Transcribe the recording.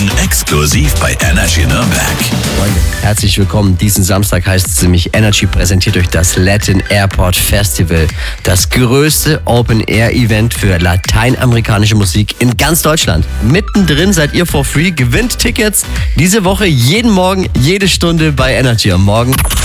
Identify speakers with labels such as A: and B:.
A: Morgen exklusiv bei Energy Nürnberg.
B: Freunde, herzlich willkommen. Diesen Samstag heißt es nämlich, Energy präsentiert euch das Latin Airport Festival. Das größte Open-Air-Event für lateinamerikanische Musik in ganz Deutschland. Mittendrin seid ihr for free, gewinnt Tickets diese Woche jeden Morgen, jede Stunde bei Energy am Morgen.